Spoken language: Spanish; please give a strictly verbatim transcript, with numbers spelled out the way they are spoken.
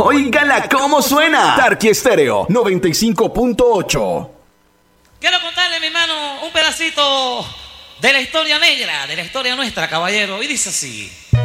Óigala cómo suena. Tarqui Estéreo noventa y cinco punto ocho. Quiero contarle, mi hermano, un pedacito de la historia negra, de la historia nuestra, caballero. Y dice así.